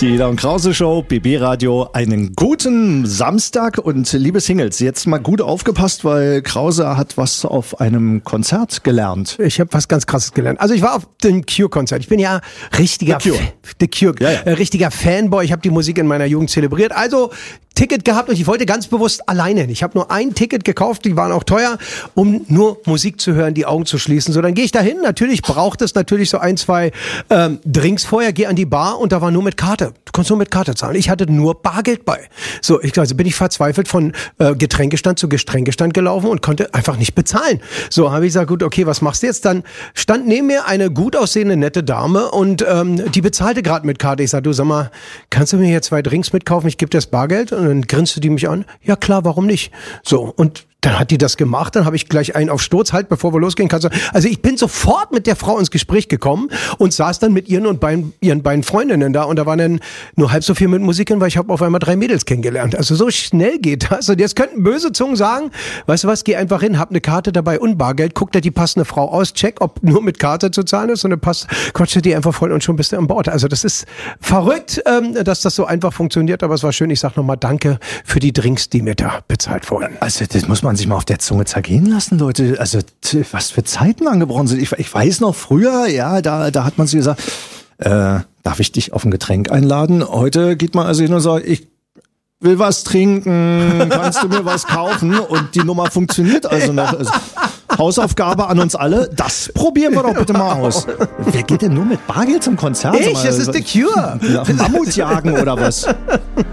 Die Ida und Krause Show, BB Radio, einen guten Samstag und liebe Singles, jetzt mal gut aufgepasst, weil Krause hat was auf einem Konzert gelernt. Ich habe was ganz Krasses gelernt. Also ich war auf dem Cure-Konzert. Ich bin ja richtiger The Cure. Richtiger Fanboy. Ich habe die Musik in meiner Jugend zelebriert. Also Ticket gehabt und ich wollte ganz bewusst alleine hin. Ich habe nur ein Ticket gekauft, die waren auch teuer, um nur Musik zu hören, die Augen zu schließen. So, dann gehe ich da hin. Natürlich braucht es natürlich so ein, zwei Drinks vorher. Gehe an die Bar und da war nur mit Karte. Du konntest nur mit Karte zahlen. Ich hatte nur Bargeld bei. So, also bin ich verzweifelt von Getränkestand zu Getränkestand gelaufen und konnte einfach nicht bezahlen. So, habe ich gesagt, gut, okay, was machst du jetzt? Dann stand neben mir eine gut aussehende, nette Dame und die bezahlte gerade mit Karte. Ich sag, du, sag mal, kannst du mir hier 2 Drinks mitkaufen? Ich gebe dir das Bargeld. Und dann grinste die mich an. Ja klar, warum nicht? So, und dann hat die das gemacht, dann habe ich gleich einen auf Sturz, halt, bevor wir losgehen. Also ich bin sofort mit der Frau ins Gespräch gekommen und saß dann mit ihren beiden Freundinnen da und da waren dann nur halb so viel mit Musik hin, weil ich habe auf einmal 3 Mädels kennengelernt. Also so schnell geht das. Und jetzt könnten böse Zungen sagen, weißt du was, geh einfach hin, hab eine Karte dabei und Bargeld, guck dir die passende Frau aus, check, ob nur mit Karte zu zahlen ist und dann quatscht die einfach voll und schon bist du an Bord. Also das ist verrückt, dass das so einfach funktioniert, aber es war schön. Ich sag nochmal danke für die Drinks, die mir da bezahlt wurden. Also das muss man sich mal auf der Zunge zergehen lassen, Leute. Also was für Zeiten angebrochen sind. Ich weiß noch früher, ja, da hat man sich gesagt, darf ich dich auf ein Getränk einladen? Heute geht man also hin und sagt, ich will was trinken, kannst du mir was kaufen? Und die Nummer funktioniert also noch. Also, Hausaufgabe an uns alle, das probieren wir doch bitte mal aus. Wer geht denn nur mit Bargeld zum Konzert? Das ist The Cure. Mammutjagen oder was?